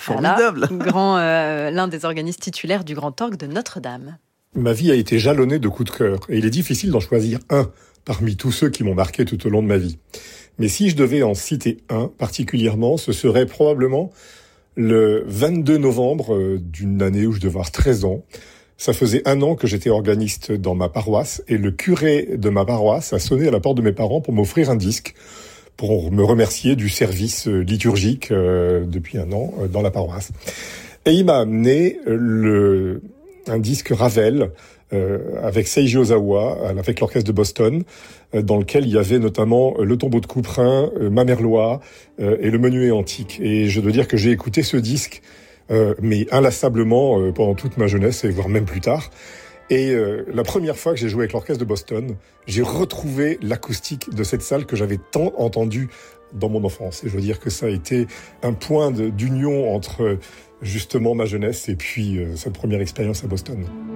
Formidable. L'un des organistes titulaires du Grand Orgue de Notre-Dame. Ma vie a été jalonnée de coups de cœur, et il est difficile d'en choisir un parmi tous ceux qui m'ont marqué tout au long de ma vie. Mais si je devais en citer un particulièrement, ce serait probablement le 22 novembre d'une année où je devais avoir 13 ans. Ça faisait 1 an que j'étais organiste dans ma paroisse, et le curé de ma paroisse a sonné à la porte de mes parents pour m'offrir un disque, pour me remercier du service liturgique depuis 1 an dans la paroisse. Et il m'a amené un disque Ravel avec Seiji Ozawa, avec l'orchestre de Boston, dans lequel il y avait notamment le tombeau de Couperin, Mamerlois et le menuet antique. Et je dois dire que j'ai écouté ce disque, mais inlassablement pendant toute ma jeunesse, et voire même plus tard. Et la première fois que j'ai joué avec l'orchestre de Boston, j'ai retrouvé l'acoustique de cette salle que j'avais tant entendue dans mon enfance. Et je veux dire que ça a été un point d'union entre justement ma jeunesse et puis cette première expérience à Boston.